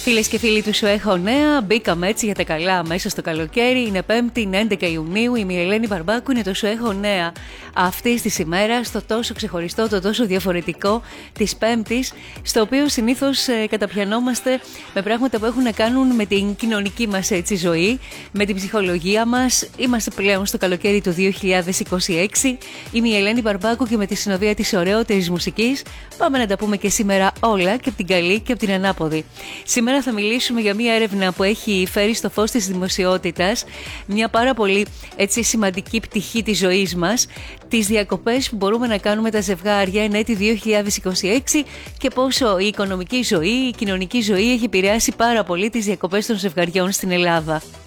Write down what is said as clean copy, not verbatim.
Φίλες και φίλοι του Σου Έχω Νέα, μπήκαμε έτσι για τα καλά μέσα στο καλοκαίρι. Είναι 5η, 11 Ιουνίου. Είμαι η Ελένη Μπαρμπάκου, είναι το Σου Έχω Νέα αυτή τη ημέρα, το τόσο ξεχωριστό, το τόσο διαφορετικό της Πέμπτης, στο οποίο συνήθως καταπιανόμαστε με πράγματα που έχουν να κάνουν με την κοινωνική μας έτσι ζωή, με την ψυχολογία μας. Είμαστε πλέον στο καλοκαίρι του 2026. Είμαι η Ελένη Μπαρμπάκου και με τη συνοδεία της ωραιότερης μουσικής πάμε να τα πούμε και σήμερα όλα, και από την καλή και από την ανάποδη. Σήμερα θα μιλήσουμε για μια έρευνα που έχει φέρει στο φως της δημοσιότητας μια πάρα πολύ έτσι σημαντική πτυχή της ζωής μας, τις διακοπές που μπορούμε να κάνουμε τα ζευγάρια εν έτη 2026 και πόσο η οικονομική ζωή, η κοινωνική ζωή έχει επηρεάσει πάρα πολύ τις διακοπές των ζευγαριών στην Ελλάδα.